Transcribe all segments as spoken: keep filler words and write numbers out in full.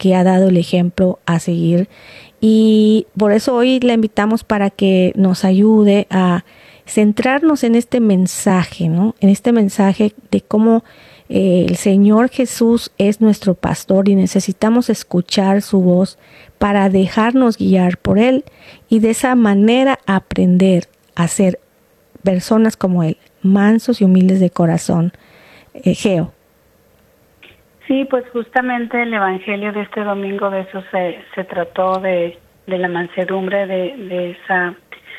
que ha dado el ejemplo a seguir. Y por eso hoy la invitamos para que nos ayude a centrarnos en este mensaje, ¿no? En este mensaje de cómo eh, el Señor Jesús es nuestro pastor y necesitamos escuchar su voz para dejarnos guiar por Él y de esa manera aprender a ser personas como Él, mansos y humildes de corazón. Eh, Geo. Sí, pues justamente el Evangelio de este domingo de eso se, se trató, de, de la mansedumbre, de, de esa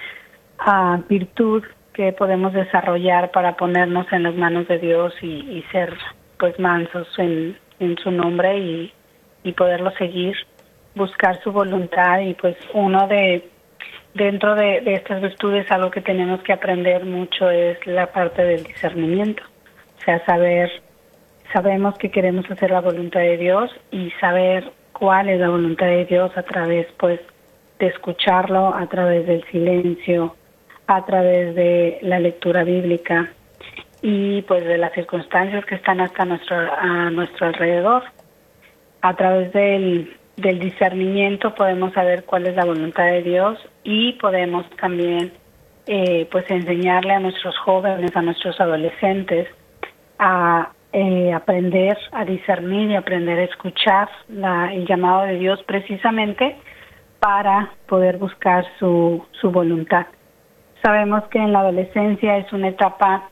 uh, virtud que podemos desarrollar para ponernos en las manos de Dios y, y ser pues mansos en, en su nombre y, y poderlo seguir, buscar su voluntad. Y pues uno de, dentro de, de estas virtudes, algo que tenemos que aprender mucho es la parte del discernimiento, o sea, saber Sabemos que queremos hacer la voluntad de Dios y saber cuál es la voluntad de Dios a través, pues, de escucharlo, a través del silencio, a través de la lectura bíblica y, pues, de las circunstancias que están hasta nuestro, a nuestro alrededor. A través del, del discernimiento podemos saber cuál es la voluntad de Dios y podemos también, eh, pues, enseñarle a nuestros jóvenes, a nuestros adolescentes a Eh, aprender a discernir y aprender a escuchar la, el llamado de Dios precisamente para poder buscar su, su voluntad. Sabemos que en la adolescencia es una etapa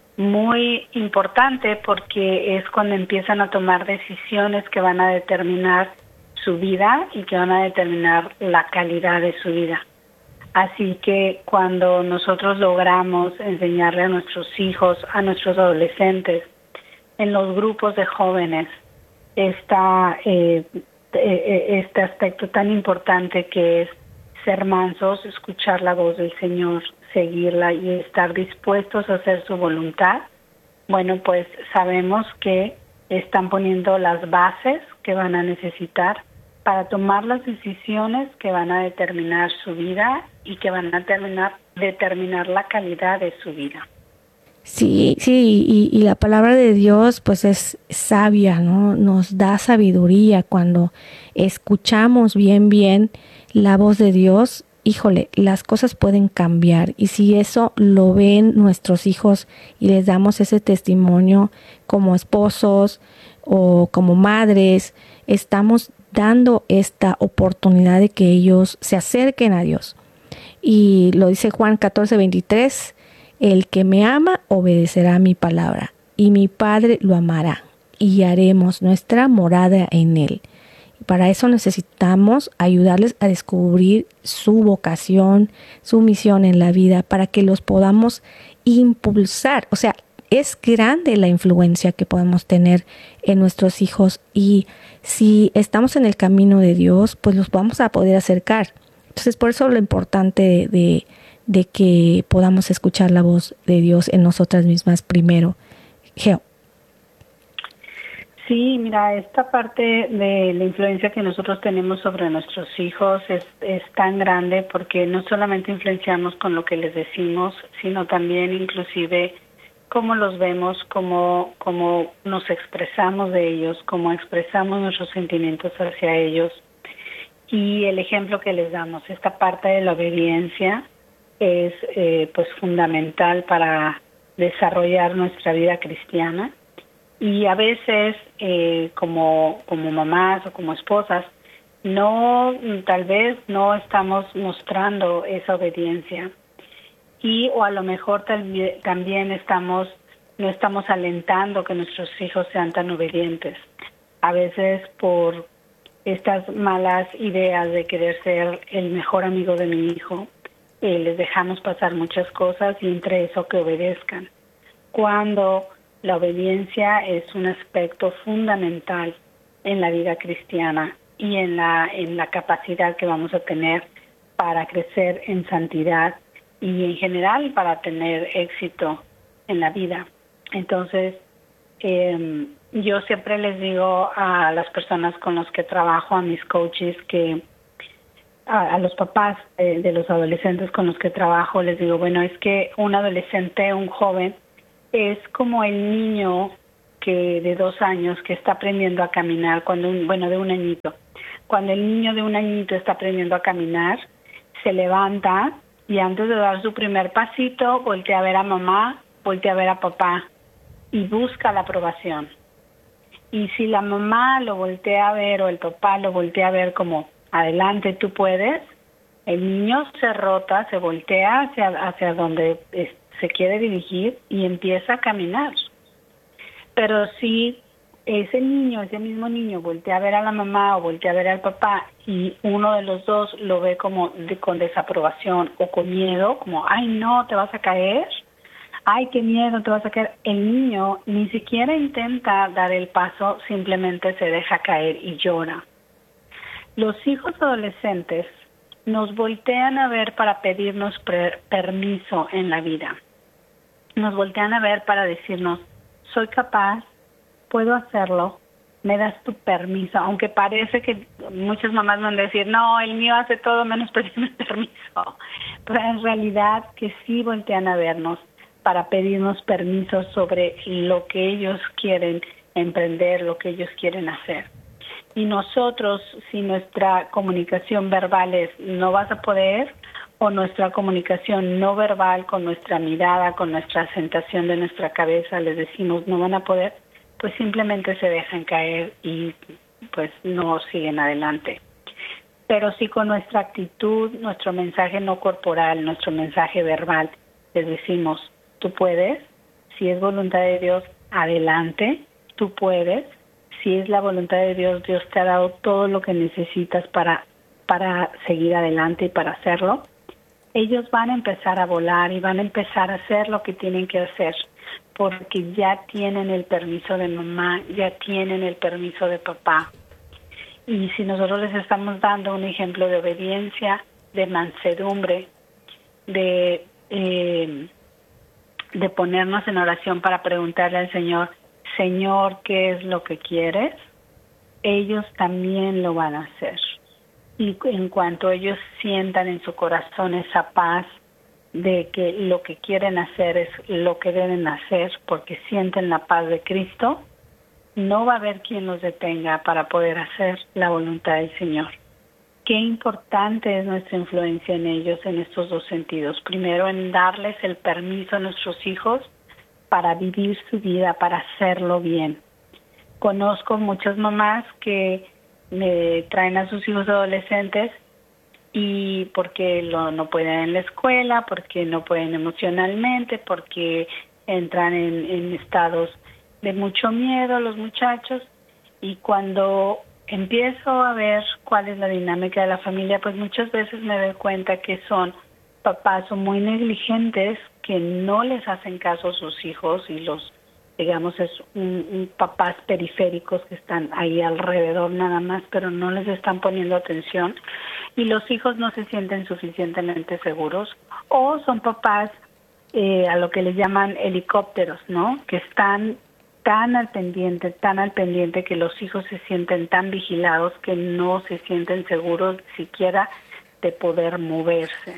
muy importante porque es cuando empiezan a tomar decisiones que van a determinar su vida y que van a determinar la calidad de su vida. Así que cuando nosotros logramos enseñarle a nuestros hijos, a nuestros adolescentes, en los grupos de jóvenes, está eh, eh, este aspecto tan importante que es ser mansos, escuchar la voz del Señor, seguirla y estar dispuestos a hacer su voluntad. Bueno, pues sabemos que están poniendo las bases que van a necesitar para tomar las decisiones que van a determinar su vida y que van a terminar, determinar la calidad de su vida. Sí, sí, y, y la palabra de Dios pues es sabia, ¿no? Nos da sabiduría cuando escuchamos bien, bien la voz de Dios. Híjole, las cosas pueden cambiar y si eso lo ven nuestros hijos y les damos ese testimonio como esposos o como madres, estamos dando esta oportunidad de que ellos se acerquen a Dios. Y lo dice Juan catorce veintitrés. El que me ama obedecerá mi palabra, y mi Padre lo amará, y haremos nuestra morada en él. Y para eso necesitamos ayudarles a descubrir su vocación, su misión en la vida, para que los podamos impulsar. O sea, es grande la influencia que podemos tener en nuestros hijos, y si estamos en el camino de Dios, pues los vamos a poder acercar. Entonces, por eso lo importante de... de de que podamos escuchar la voz de Dios en nosotras mismas primero. Geo. Sí, mira, esta parte de la influencia que nosotros tenemos sobre nuestros hijos es, es tan grande porque no solamente influenciamos con lo que les decimos, sino también inclusive cómo los vemos, cómo, cómo nos expresamos de ellos, cómo expresamos nuestros sentimientos hacia ellos y el ejemplo que les damos. Esta parte de la obediencia es eh, pues fundamental para desarrollar nuestra vida cristiana y a veces eh, como como mamás o como esposas no tal vez no estamos mostrando esa obediencia y o a lo mejor tal, también estamos no estamos alentando que nuestros hijos sean tan obedientes, a veces por estas malas ideas de querer ser el mejor amigo de mi hijo. Eh, les dejamos pasar muchas cosas y entre eso que obedezcan. Cuando la obediencia es un aspecto fundamental en la vida cristiana y en la, en la capacidad que vamos a tener para crecer en santidad y en general para tener éxito en la vida. Entonces, eh, yo siempre les digo a las personas con las que trabajo, a mis coaches, que a, a los papás eh, de los adolescentes con los que trabajo, les digo, bueno, es que un adolescente, un joven, es como el niño que de dos años que está aprendiendo a caminar, cuando un, bueno, de un añito, cuando el niño de un añito está aprendiendo a caminar, se levanta y antes de dar su primer pasito, voltea a ver a mamá, voltea a ver a papá y busca la aprobación. Y si la mamá lo voltea a ver o el papá lo voltea a ver como, adelante, tú puedes, el niño se rota, se voltea hacia, hacia donde es, se quiere dirigir y empieza a caminar. Pero si ese niño, ese mismo niño, voltea a ver a la mamá o voltea a ver al papá y uno de los dos lo ve como de, con desaprobación o con miedo, como, ay no, te vas a caer, ay qué miedo, te vas a caer, el niño ni siquiera intenta dar el paso, simplemente se deja caer y llora. Los hijos adolescentes nos voltean a ver para pedirnos pre- permiso en la vida. Nos voltean a ver para decirnos, soy capaz, puedo hacerlo, me das tu permiso, aunque parece que muchas mamás van a decir, no, el mío hace todo menos pedirme permiso, pero en realidad que sí voltean a vernos para pedirnos permiso sobre lo que ellos quieren emprender, lo que ellos quieren hacer. Y nosotros, si nuestra comunicación verbal es no vas a poder, o nuestra comunicación no verbal con nuestra mirada, con nuestra asentación de nuestra cabeza, les decimos no van a poder, pues simplemente se dejan caer y pues no siguen adelante. Pero si con nuestra actitud, nuestro mensaje no corporal, nuestro mensaje verbal, les decimos tú puedes, si es voluntad de Dios, adelante, tú puedes. Si es la voluntad de Dios, Dios te ha dado todo lo que necesitas para, para seguir adelante y para hacerlo. Ellos van a empezar a volar y van a empezar a hacer lo que tienen que hacer, porque ya tienen el permiso de mamá, ya tienen el permiso de papá. Y si nosotros les estamos dando un ejemplo de obediencia, de mansedumbre, de, eh, de ponernos en oración para preguntarle al Señor, Señor, ¿qué es lo que quieres? Ellos también lo van a hacer. Y en cuanto ellos sientan en su corazón esa paz de que lo que quieren hacer es lo que deben hacer, porque sienten la paz de Cristo, no va a haber quien los detenga para poder hacer la voluntad del Señor. Qué importante es nuestra influencia en ellos en estos dos sentidos. Primero, en darles el permiso a nuestros hijos para vivir su vida, para hacerlo bien. Conozco muchas mamás que me traen a sus hijos adolescentes y porque lo, no pueden en la escuela, porque no pueden emocionalmente, porque entran en, en estados de mucho miedo los muchachos, y cuando empiezo a ver cuál es la dinámica de la familia, pues muchas veces me doy cuenta que son papás son muy negligentes, que no les hacen caso a sus hijos y los, digamos, es un, un papás periféricos que están ahí alrededor nada más, pero no les están poniendo atención y los hijos no se sienten suficientemente seguros, o son papás eh, a lo que les llaman helicópteros, ¿no? Que están tan al pendiente, tan al pendiente que los hijos se sienten tan vigilados que no se sienten seguros siquiera de poder moverse.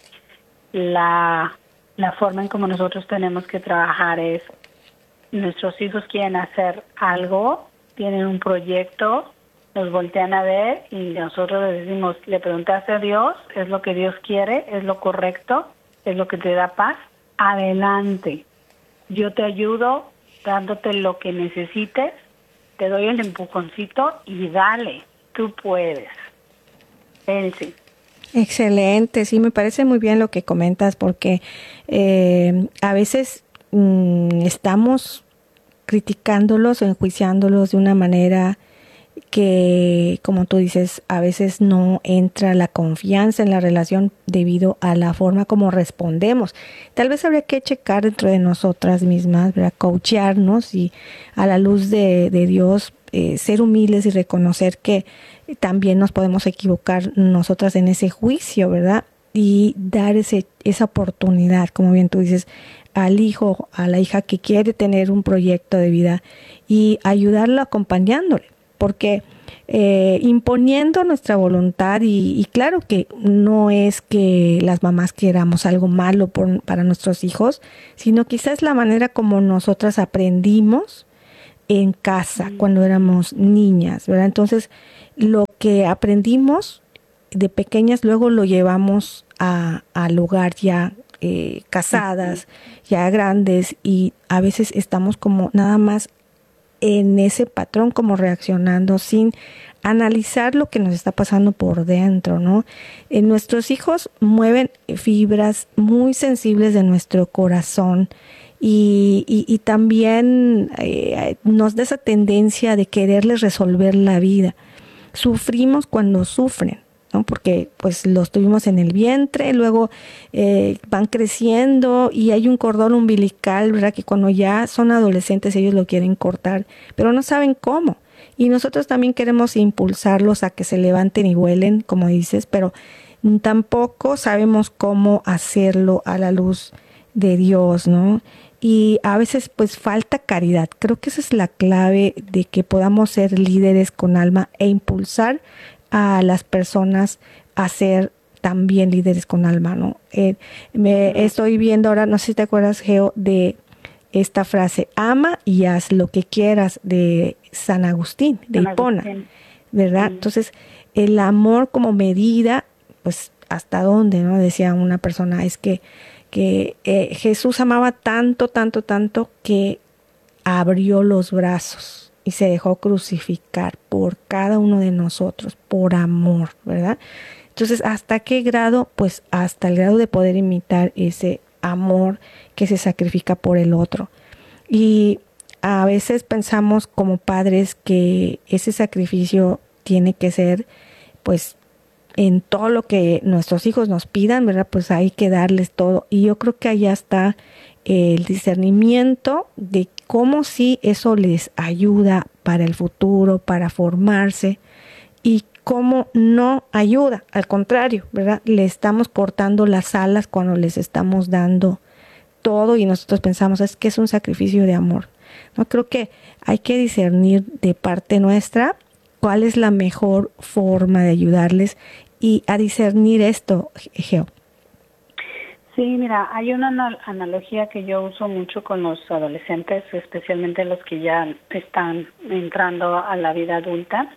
La, la forma en como nosotros tenemos que trabajar es, nuestros hijos quieren hacer algo, tienen un proyecto, nos voltean a ver y nosotros les decimos, ¿le preguntaste a Dios? ¿Es lo que Dios quiere? ¿Es lo correcto? ¿Es lo que te da paz? Adelante. Yo te ayudo dándote lo que necesites, te doy el empujoncito y dale, tú puedes. Elsie. Excelente, sí, me parece muy bien lo que comentas porque eh, a veces mmm, estamos criticándolos o enjuiciándolos de una manera que, como tú dices, a veces no entra la confianza en la relación debido a la forma como respondemos. Tal vez habría que checar dentro de nosotras mismas, ¿verdad? Coachearnos y a la luz de, de Dios eh, ser humildes y reconocer que también nos podemos equivocar nosotras en ese juicio, ¿verdad? Y dar ese, esa oportunidad, como bien tú dices, al hijo, a la hija que quiere tener un proyecto de vida y ayudarlo acompañándole. Porque eh, imponiendo nuestra voluntad y, y claro que no es que las mamás queramos algo malo por, para nuestros hijos, sino quizás la manera como nosotras aprendimos en casa cuando éramos niñas, ¿verdad? Entonces, lo que aprendimos de pequeñas luego lo llevamos a, al hogar ya eh, casadas, ya grandes, y a veces estamos como nada más en ese patrón, como reaccionando sin analizar lo que nos está pasando por dentro, ¿no? Eh, nuestros hijos mueven fibras muy sensibles de nuestro corazón y, y, y también eh, nos da esa tendencia de quererles resolver la vida. Sufrimos cuando sufren, ¿no? Porque pues los tuvimos en el vientre, luego eh, van creciendo y hay un cordón umbilical, ¿verdad? Que cuando ya son adolescentes ellos lo quieren cortar, pero no saben cómo. Y nosotros también queremos impulsarlos a que se levanten y vuelen, como dices, pero tampoco sabemos cómo hacerlo a la luz de Dios, ¿no? Y a veces pues falta caridad. Creo que esa es la clave de que podamos ser líderes con alma e impulsar a las personas a ser también líderes con alma, ¿no? Eh, me estoy viendo ahora, no sé si te acuerdas, Geo, de esta frase, ama y haz lo que quieras, de San Agustín, de San Hipona, Agustín. ¿verdad? Sí. Entonces, el amor como medida, pues, ¿hasta dónde, no? Decía una persona, es que, que eh, Jesús amaba tanto, tanto, tanto, que abrió los brazos y se dejó crucificar por cada uno de nosotros, por amor, ¿verdad? Entonces, ¿hasta qué grado? Pues hasta el grado de poder imitar ese amor que se sacrifica por el otro. Y a veces pensamos como padres que ese sacrificio tiene que ser, pues, en todo lo que nuestros hijos nos pidan, ¿verdad? Pues hay que darles todo. Y yo creo que allá está el discernimiento de cómo sí eso les ayuda para el futuro, para formarse, y cómo no ayuda, al contrario, ¿verdad? Le estamos cortando las alas cuando les estamos dando todo y nosotros pensamos, es que es un sacrificio de amor. No, creo que hay que discernir de parte nuestra cuál es la mejor forma de ayudarles y a discernir esto, Geo. Sí, mira, hay una anal- analogía que yo uso mucho con los adolescentes, especialmente los que ya están entrando a la vida adulta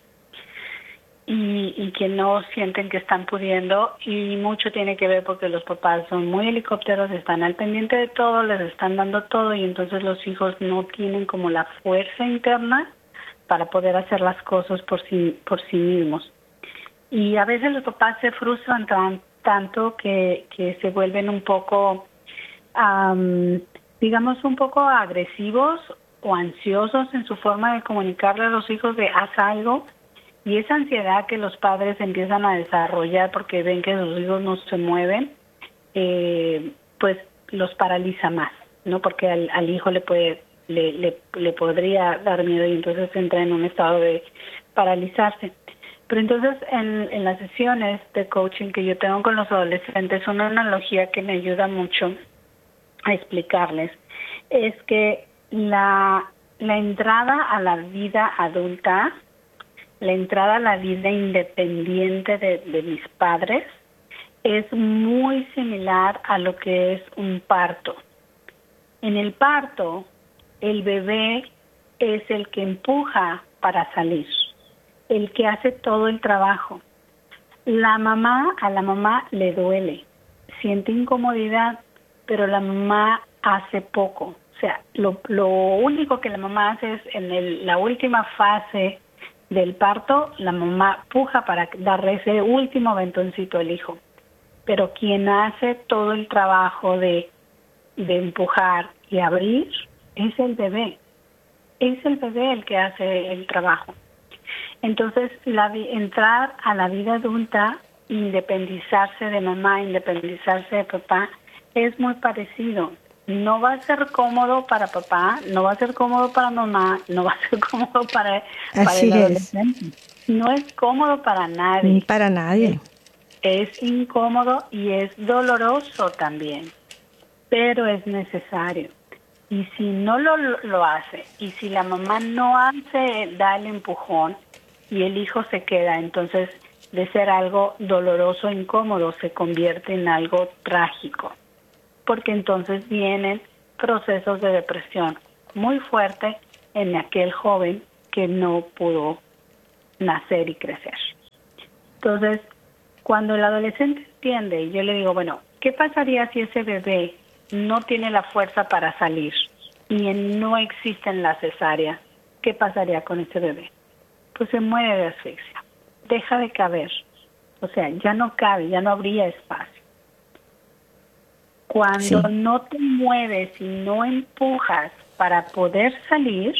y, y que no sienten que están pudiendo, y mucho tiene que ver porque los papás son muy helicópteros, están al pendiente de todo, les están dando todo, y entonces los hijos no tienen como la fuerza interna para poder hacer las cosas por sí, por sí mismos. Y a veces los papás se frustran tan, tanto que, que se vuelven un poco, um, digamos, un poco agresivos o ansiosos en su forma de comunicarle a los hijos de haz algo. Y esa ansiedad que los padres empiezan a desarrollar porque ven que sus hijos no se mueven, eh, pues los paraliza más, ¿no? Porque al, al hijo le puede le, le, le podría dar miedo y entonces entra en un estado de paralizarse. Pero entonces en, en las sesiones de coaching que yo tengo con los adolescentes, una analogía que me ayuda mucho a explicarles es que la, la entrada a la vida adulta, la entrada a la vida independiente de, de mis padres, es muy similar a lo que es un parto. En el parto, el bebé es el que empuja para salir, el que hace todo el trabajo. La mamá, a la mamá le duele, siente incomodidad, pero la mamá hace poco. O sea, lo, lo único que la mamá hace es en el, la última fase del parto, la mamá puja para darle ese último aventoncito al hijo. Pero quien hace todo el trabajo de, de empujar y abrir es el bebé. Es el bebé el que hace el trabajo. Entonces, la, entrar a la vida adulta, independizarse de mamá, independizarse de papá, es muy parecido. No va a ser cómodo para papá, no va a ser cómodo para mamá, no va a ser cómodo para, para el adolescente. No es cómodo para nadie. Para nadie. Es, es incómodo y es doloroso también, pero es necesario. Y si no lo, lo hace, y si la mamá no hace, da el empujón, y el hijo se queda, entonces de ser algo doloroso e incómodo se convierte en algo trágico, porque entonces vienen procesos de depresión muy fuertes en aquel joven que no pudo nacer y crecer. Entonces, cuando el adolescente entiende, y yo le digo, bueno, ¿qué pasaría si ese bebé no tiene la fuerza para salir y no existen las cesáreas? ¿Qué pasaría con ese bebé? Pues se muere de asfixia, deja de caber, o sea, ya no cabe, ya no habría espacio. Cuando sí. no te mueves y no empujas para poder salir,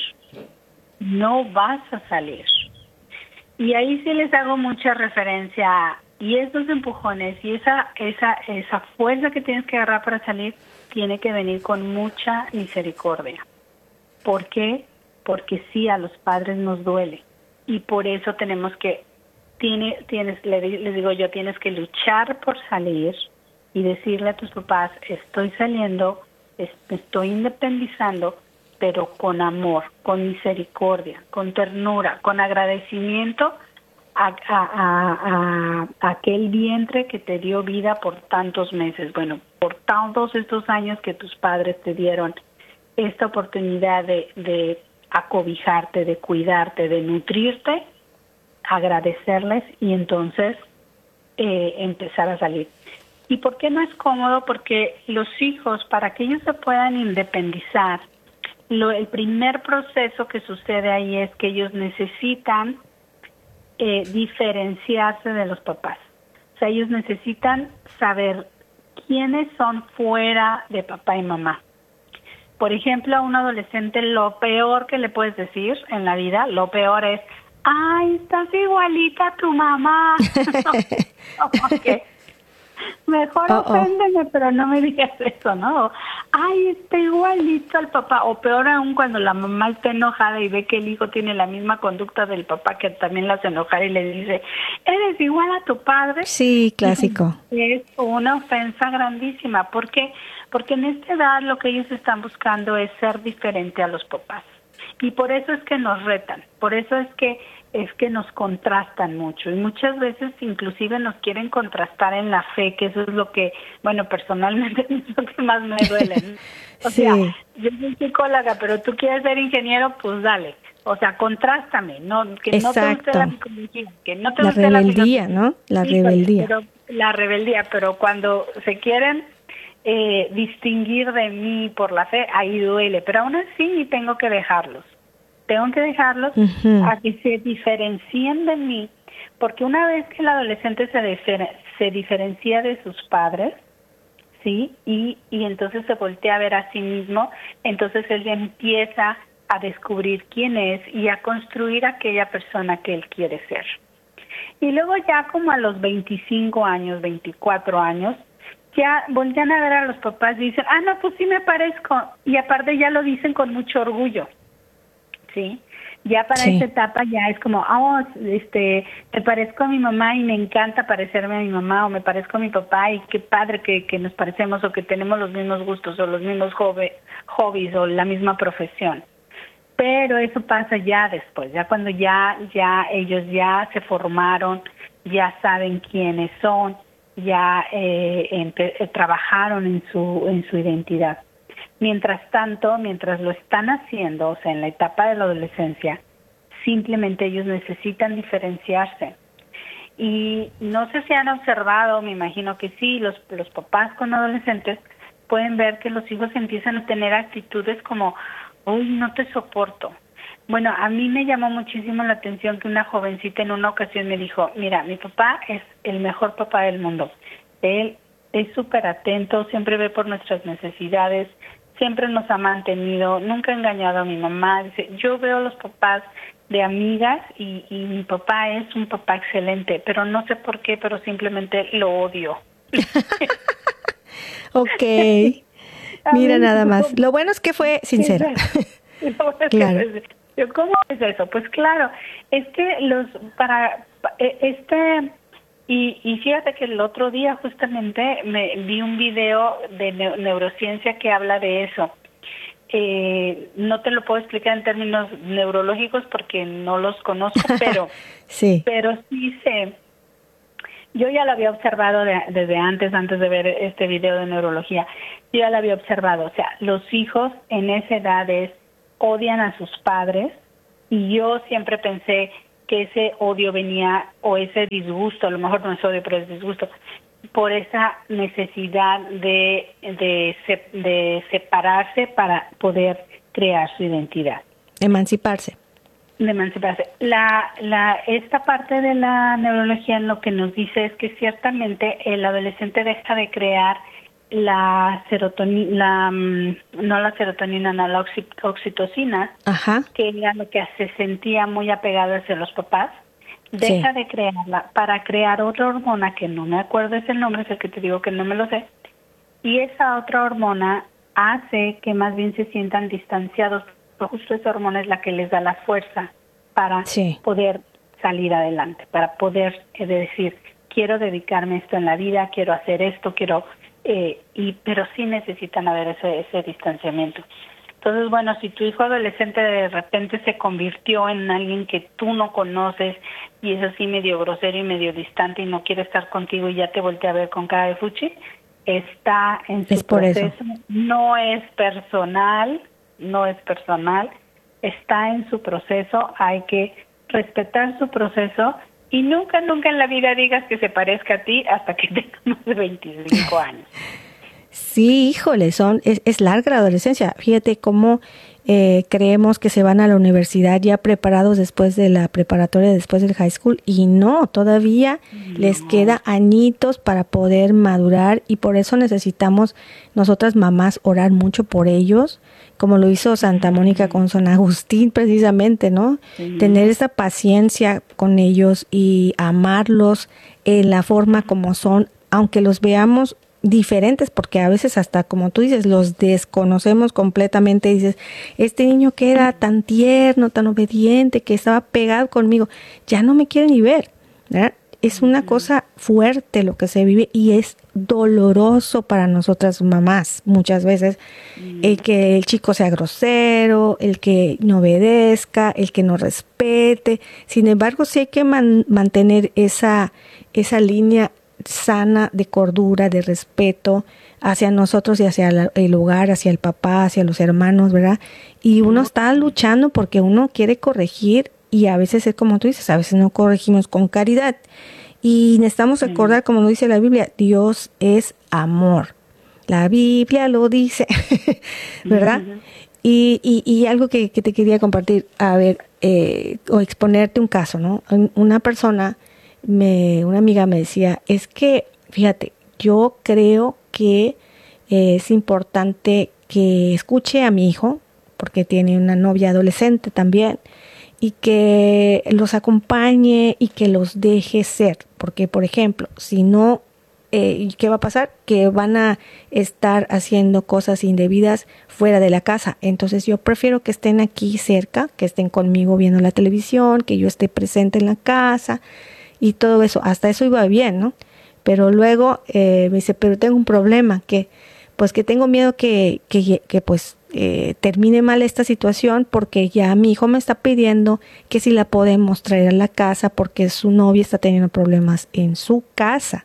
no vas a salir. Y ahí sí les hago mucha referencia, y esos empujones y esa esa esa fuerza que tienes que agarrar para salir tiene que venir con mucha misericordia. ¿Por qué? Porque sí, a los padres nos duele, y por eso tenemos que, tiene, tienes, les digo yo, tienes que luchar por salir y decirle a tus papás, estoy saliendo, estoy independizando, pero con amor, con misericordia, con ternura, con agradecimiento a, a, a, a aquel vientre que te dio vida por tantos meses, bueno, por todos estos años que tus padres te dieron esta oportunidad de, de acobijarte, de cuidarte, de nutrirte, agradecerles y entonces eh, empezar a salir. ¿Y por qué no es cómodo? Porque los hijos, para que ellos se puedan independizar, Lo, el primer proceso que sucede ahí es que ellos necesitan eh, diferenciarse de los papás. O sea, ellos necesitan saber quiénes son fuera de papá y mamá. Por ejemplo, a un adolescente lo peor que le puedes decir en la vida, lo peor es, ¡ay, estás igualita a tu mamá! Okay. Mejor oh, oféndeme, oh. pero no me digas eso, ¿no? Ay, está igualito al papá. O peor aún, cuando la mamá está enojada y ve que el hijo tiene la misma conducta del papá, que también la hace enojar y le dice, ¿eres igual a tu padre? Sí, clásico. Es una ofensa grandísima. ¿Por qué? Porque en esta edad lo que ellos están buscando es ser diferente a los papás. Y por eso es que nos retan, por eso es que es que nos contrastan mucho y muchas veces inclusive nos quieren contrastar en la fe, que eso es lo que, bueno, personalmente es lo que más me duele, ¿no? O sí. sea, yo soy psicóloga, pero tú quieres ser ingeniero, pues dale. O sea, contrástame, no que Exacto. no te guste la psicología, que no te la guste rebeldía, la ¿no? La sí, rebeldía. Pero, la rebeldía, pero cuando se quieren eh, distinguir de mí por la fe, ahí duele, pero aún así tengo que dejarlos. Tengo que dejarlos uh-huh. a que se diferencien de mí, porque una vez que el adolescente se, difer- se diferencia de sus padres, ¿sí? Y, y entonces se voltea a ver a sí mismo, entonces él empieza a descubrir quién es y a construir aquella persona que él quiere ser. Y luego ya como a los veinticinco años, veinticuatro años, ya voltean a ver a los papás y dicen, ah, no, pues sí me parezco, y aparte ya lo dicen con mucho orgullo. Sí, ya para sí. esa etapa ya es como, oh, este, me parezco a mi mamá y me encanta parecerme a mi mamá, o me parezco a mi papá y qué padre que, que nos parecemos, o que tenemos los mismos gustos o los mismos hobby, hobbies o la misma profesión. Pero eso pasa ya después, ya cuando ya, ya ellos ya se formaron, ya saben quiénes son, ya eh, empe- eh, trabajaron en su, en su identidad. Mientras tanto, mientras lo están haciendo, o sea, en la etapa de la adolescencia, simplemente ellos necesitan diferenciarse. Y no sé si han observado, me imagino que sí, los, los papás con adolescentes pueden ver que los hijos empiezan a tener actitudes como, uy, no te soporto. Bueno, a mí me llamó muchísimo la atención que una jovencita en una ocasión me dijo, mira, mi papá es el mejor papá del mundo. Él es súper atento, siempre ve por nuestras necesidades, siempre nos ha mantenido, nunca ha engañado a mi mamá. Dice, yo veo los papás de amigas y, y mi papá es un papá excelente, pero no sé por qué, pero simplemente lo odio. Ok. Mira nada más. Lo bueno es que fue sincera. Claro. ¿Cómo es eso? Pues claro, es que los, para, este... Y, y fíjate que el otro día justamente me vi un video de ne- neurociencia que habla de eso. Eh, no te lo puedo explicar en términos neurológicos porque no los conozco, pero sí, pero sí sé. Yo ya lo había observado de, desde antes, antes de ver este video de neurología. Yo ya lo había observado. O sea, los hijos en esa edad es, odian a sus padres y yo siempre pensé, que ese odio venía, o ese disgusto, a lo mejor no es odio, pero es disgusto, por esa necesidad de, de, de separarse para poder crear su identidad. Emanciparse. De emanciparse. La, la, esta parte de la neurología lo que nos dice es que ciertamente el adolescente deja de crear la serotonina, la, no la serotonina, no la oxitocina, Ajá. que era lo que se sentía muy apegado hacia los papás, deja sí. de crearla para crear otra hormona que no me acuerdo es el nombre, es el que te digo que no me lo sé, y esa otra hormona hace que más bien se sientan distanciados. Justo esa hormona es la que les da la fuerza para sí. poder salir adelante, para poder eh, decir, quiero dedicarme a esto en la vida, quiero hacer esto, quiero... Eh, y pero sí necesitan haber ese, ese distanciamiento. Entonces, bueno, si tu hijo adolescente de repente se convirtió en alguien que tú no conoces y es así medio grosero y medio distante y no quiere estar contigo y ya te voltea a ver con cara de fuchi, está en su es por proceso, eso. no es personal, no es personal, está en su proceso, hay que respetar su proceso. Y nunca, nunca en la vida digas que se parezca a ti hasta que tenga más de veinticinco años. Sí, híjole, son, es, es larga la adolescencia. Fíjate cómo eh, creemos que se van a la universidad ya preparados después de la preparatoria, después del high school, y no, todavía no. Les queda añitos para poder madurar, y por eso necesitamos nosotras mamás orar mucho por ellos, como lo hizo Santa Mónica con San Agustín precisamente, ¿no? Sí. Tener esa paciencia con ellos y amarlos en la forma como son, aunque los veamos diferentes, porque a veces hasta, como tú dices, los desconocemos completamente. Dices, este niño que era tan tierno, tan obediente, que estaba pegado conmigo, ya no me quiere ni ver, ¿verdad? Es una cosa fuerte lo que se vive y es doloroso para nosotras mamás muchas veces, mm. el que el chico sea grosero, el que no obedezca, el que no respete. Sin embargo, sí hay que man- mantener esa, esa línea sana de cordura, de respeto hacia nosotros y hacia la, el hogar, hacia el papá, hacia los hermanos, ¿verdad? Y uno está luchando porque uno quiere corregir. Y a veces es como tú dices, a veces no corregimos con caridad. Y necesitamos recordar, como nos dice la Biblia, Dios es amor. La Biblia lo dice, ¿verdad? Uh-huh. Y, y, y algo que, que te quería compartir, a ver, eh, o exponerte un caso, ¿no? Una persona, me, una amiga me decía, es que, fíjate, yo creo que eh, es importante que escuche a mi hijo, porque tiene una novia adolescente también, y que los acompañe y que los deje ser, porque por ejemplo, si no, eh, ¿qué va a pasar? Que van a estar haciendo cosas indebidas fuera de la casa. Entonces yo prefiero que estén aquí cerca, que estén conmigo viendo la televisión, que yo esté presente en la casa y todo eso. Hasta eso iba bien, ¿no? Pero luego eh, me dice, pero tengo un problema, que pues que tengo miedo que, que, que pues eh, termine mal esta situación, porque ya mi hijo me está pidiendo que si la podemos traer a la casa porque su novia está teniendo problemas en su casa.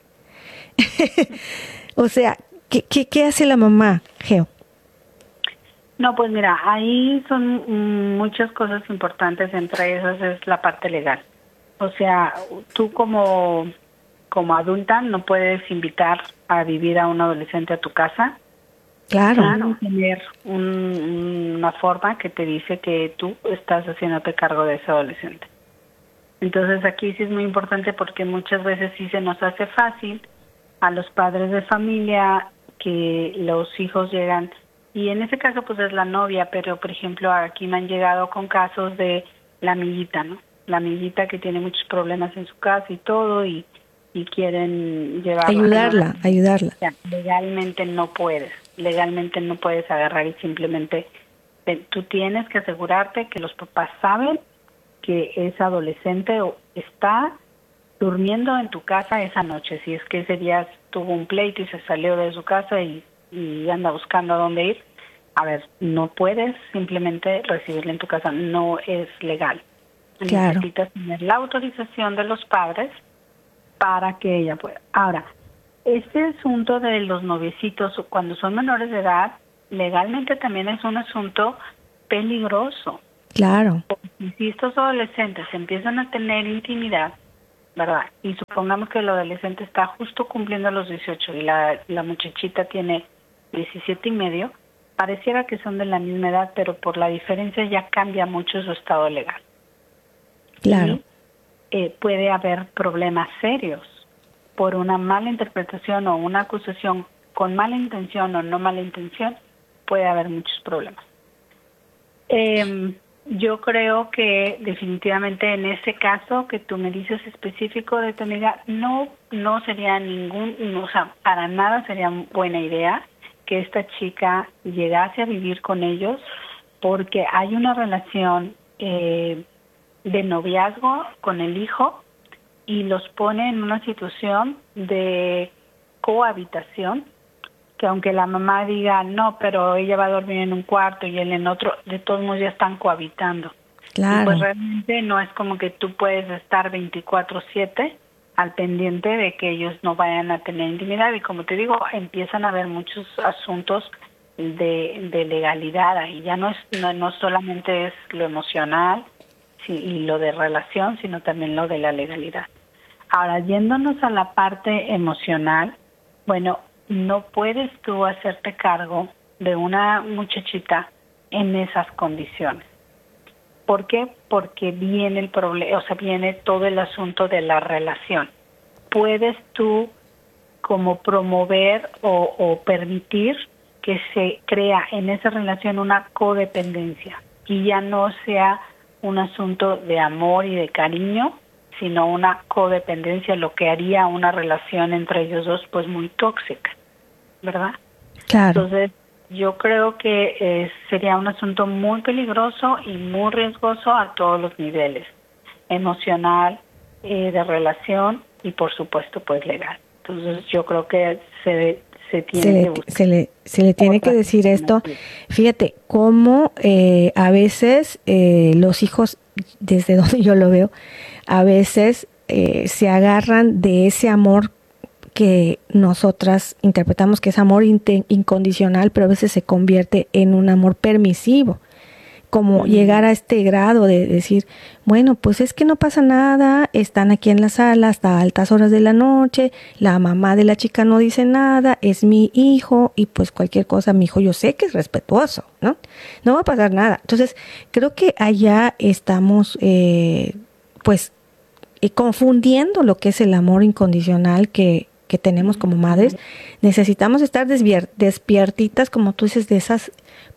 O sea, ¿qué, qué, qué hace la mamá, Geo? No, pues mira, ahí son muchas cosas importantes, entre esas es la parte legal. O sea, tú como, como adulta no puedes invitar a vivir a un adolescente a tu casa. Claro. Claro, tener un, una forma que te dice que tú estás haciéndote cargo de ese adolescente. Entonces aquí sí es muy importante porque muchas veces sí se nos hace fácil a los padres de familia que los hijos llegan, y en ese caso pues es la novia, pero por ejemplo aquí me han llegado con casos de la amiguita, ¿no? La amiguita que tiene muchos problemas en su casa y todo, y, y quieren llevarla. Ayudarla, ¿no? ayudarla. O sea, legalmente no puedes. Legalmente no puedes agarrar y simplemente tú tienes que asegurarte que los papás saben que ese adolescente está durmiendo en tu casa esa noche. Si es que ese día tuvo un pleito y se salió de su casa y, y anda buscando a dónde ir, a ver, no puedes simplemente recibirle en tu casa, no es legal. Claro. Necesitas tener la autorización de los padres para que ella pueda. Ahora, este asunto de los noviecitos cuando son menores de edad, legalmente también es un asunto peligroso. Claro. Y si estos adolescentes empiezan a tener intimidad, ¿verdad? Y supongamos que el adolescente está justo cumpliendo los dieciocho y la, la muchachita tiene diecisiete y medio, pareciera que son de la misma edad, pero por la diferencia ya cambia mucho su estado legal. Claro. Y eh, puede haber problemas serios por una mala interpretación o una acusación con mala intención o no mala intención, puede haber muchos problemas. Eh, yo creo que definitivamente en ese caso que tú me dices específico de tu amiga, no, no sería ningún, no, o sea, para nada sería buena idea que esta chica llegase a vivir con ellos, porque hay una relación eh, de noviazgo con el hijo y los pone en una situación de cohabitación, que aunque la mamá diga, no, pero ella va a dormir en un cuarto y él en otro, de todos modos ya están cohabitando. Claro. Y pues realmente no es como que tú puedes estar veinticuatro siete al pendiente de que ellos no vayan a tener intimidad. Y como te digo, empiezan a haber muchos asuntos de, de legalidad ahí. Ya no, es, no, no solamente es lo emocional sí, y lo de relación, sino también lo de la legalidad. Ahora, yéndonos a la parte emocional, bueno, no puedes tú hacerte cargo de una muchachita en esas condiciones. ¿Por qué? Porque viene el problema, o sea, viene todo el asunto de la relación. Puedes tú como promover o, o permitir que se crea en esa relación una codependencia y ya no sea un asunto de amor y de cariño, sino una codependencia, lo que haría una relación entre ellos dos pues muy tóxica, ¿verdad? Claro. Entonces, yo creo que eh, sería un asunto muy peligroso y muy riesgoso a todos los niveles, emocional, eh, de relación y por supuesto pues legal. Entonces, yo creo que se, se tiene se le, que buscar. Se le, se le tiene que decir esto. Fíjate, cómo eh, a veces eh, los hijos, desde donde yo lo veo, a veces eh, se agarran de ese amor que nosotras interpretamos que es amor in- incondicional, pero a veces se convierte en un amor permisivo, como mm. llegar a este grado de decir, bueno, pues es que no pasa nada, están aquí en la sala hasta altas horas de la noche, la mamá de la chica no dice nada, es mi hijo y pues cualquier cosa, mi hijo yo sé que es respetuoso, ¿no? No va a pasar nada. Entonces, creo que allá estamos, eh, pues, eh, confundiendo lo que es el amor incondicional que que tenemos como madres. Necesitamos estar desvier- despiertitas, como tú dices, de esas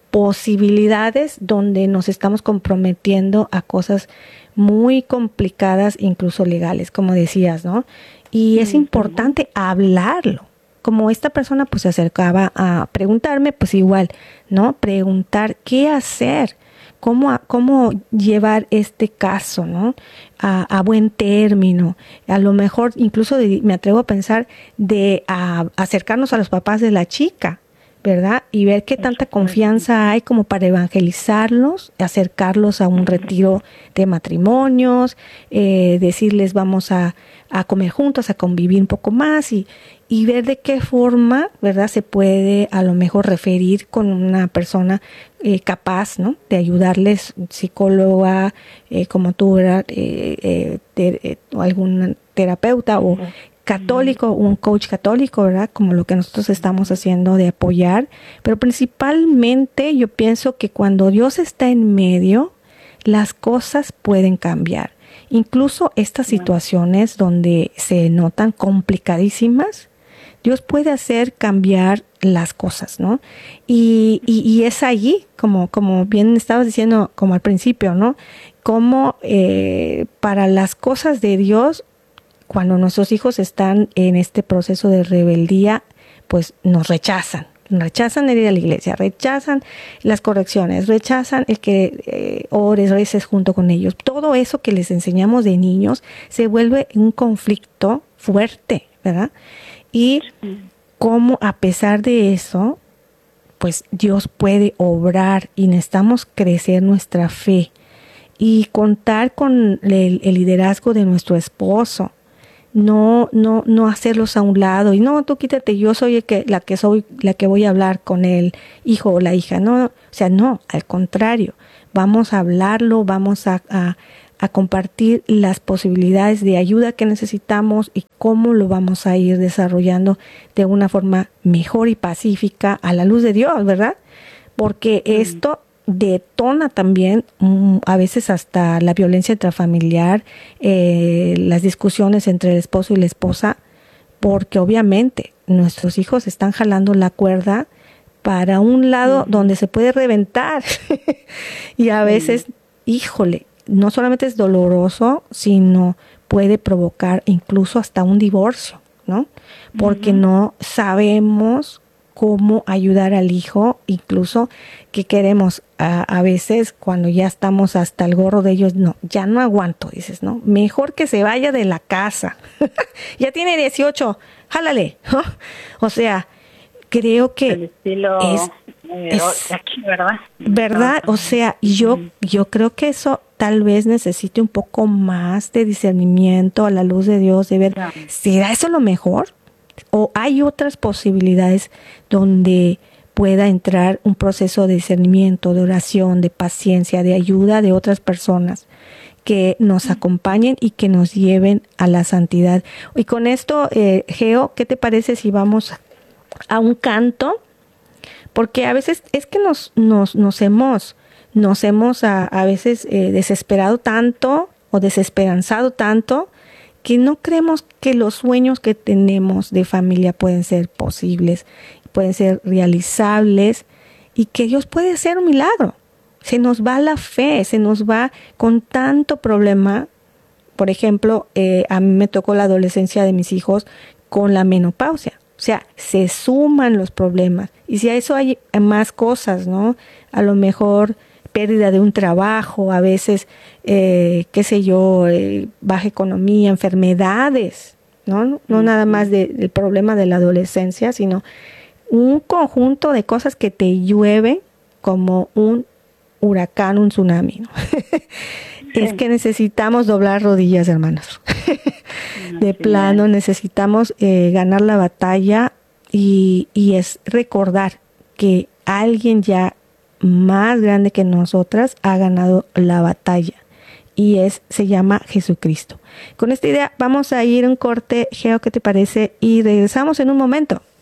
posibilidades donde nos estamos comprometiendo a cosas muy complicadas, incluso legales, como decías, ¿no? Y es importante hablarlo. Como esta persona pues se acercaba a preguntarme, pues igual, ¿no? Preguntar qué hacer. Cómo, cómo llevar este caso, ¿no? A, a buen término. A lo mejor, incluso de, me atrevo a pensar de a, acercarnos a los papás de la chica, ¿verdad? Y ver qué tanta confianza hay como para evangelizarlos, acercarlos a un retiro de matrimonios, eh, decirles vamos a, a comer juntos, a convivir un poco más y, y ver de qué forma, ¿verdad? Se puede a lo mejor referir con una persona eh, capaz, ¿no? De ayudarles, psicóloga, eh, como tú, ¿verdad? Eh, eh, ter, eh, o algún terapeuta o católico, un coach católico, ¿verdad? Como lo que nosotros estamos haciendo de apoyar. Pero principalmente yo pienso que cuando Dios está en medio, las cosas pueden cambiar. Incluso estas situaciones donde se notan complicadísimas, Dios puede hacer cambiar las cosas, ¿no? Y, y, y es allí, como, como bien estabas diciendo, como al principio, ¿no? Como eh, para las cosas de Dios, cuando nuestros hijos están en este proceso de rebeldía, pues nos rechazan. Rechazan el ir a la iglesia, rechazan las correcciones, rechazan el que eh, ores, reces junto con ellos. Todo eso que les enseñamos de niños se vuelve un conflicto fuerte, ¿verdad? Y cómo a pesar de eso, pues Dios puede obrar y necesitamos crecer nuestra fe y contar con el, el liderazgo de nuestro esposo. No, no, no hacerlos a un lado y no, tú quítate, yo soy el que, la que soy, la que voy a hablar con el hijo o la hija. No, o sea, no, al contrario, vamos a hablarlo, vamos a, a, a compartir las posibilidades de ayuda que necesitamos y cómo lo vamos a ir desarrollando de una forma mejor y pacífica a la luz de Dios, ¿verdad? Porque mm. esto detona también um, a veces hasta la violencia intrafamiliar, eh, las discusiones entre el esposo y la esposa, porque obviamente nuestros hijos están jalando la cuerda para un lado uh-huh. donde se puede reventar. Y a veces, uh-huh. híjole, no solamente es doloroso, sino puede provocar incluso hasta un divorcio, ¿no? Porque uh-huh. no sabemos cómo ayudar al hijo, incluso que queremos a, a veces cuando ya estamos hasta el gorro de ellos, no, ya no aguanto, dices, ¿no? Mejor que se vaya de la casa. Ya tiene dieciocho, jálale, ¿no? O sea, creo que el estilo es, eh, es aquí, ¿verdad? ¿Verdad? O sea, yo, yo creo que eso tal vez necesite un poco más de discernimiento a la luz de Dios, de ver, yeah. ¿será eso lo mejor? ¿O hay otras posibilidades donde pueda entrar un proceso de discernimiento, de oración, de paciencia, de ayuda de otras personas que nos acompañen y que nos lleven a la santidad? Y con esto, eh, Geo, ¿qué te parece si vamos a un canto? Porque a veces es que nos, nos, nos hemos, nos hemos a, a veces eh, desesperado tanto o desesperanzado tanto que no creemos que los sueños que tenemos de familia pueden ser posibles, pueden ser realizables y que Dios puede hacer un milagro. Se nos va la fe, se nos va con tanto problema. Por ejemplo, eh, a mí me tocó la adolescencia de mis hijos con la menopausia. O sea, se suman los problemas. Y si a eso hay más cosas, ¿no? A lo mejor pérdida de un trabajo, a veces, eh, qué sé yo, eh, baja economía, enfermedades, ¿no? No, no nada más de, del problema de la adolescencia, sino un conjunto de cosas que te llueven como un huracán, un tsunami, ¿no? Es que necesitamos doblar rodillas, hermanos. De plano, necesitamos eh, ganar la batalla y, y es recordar que alguien ya más grande que nosotras ha ganado la batalla y es se llama Jesucristo. Con esta idea vamos a ir a un corte, Geo, ¿qué te parece? Y regresamos en un momento.